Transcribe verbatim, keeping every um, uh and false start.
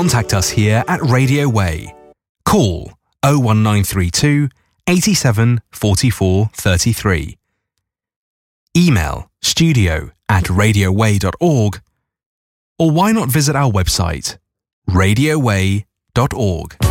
contact us here at Radio Way. Call oh one nine three two, eighty-seven, forty-four, thirty-three. Email studio at radio way dot org, or why not visit our website radio way dot org.